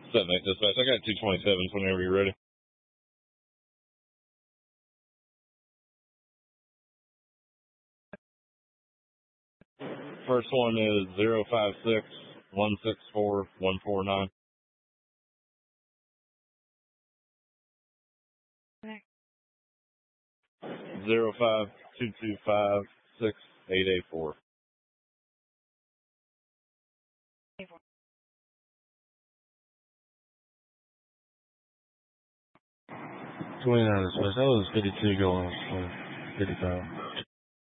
Set mate dispatch. I got 227s whenever you're ready. First one is 056-164-149. Next. 05225-6884. 29 dispatch. That was 52 going 55.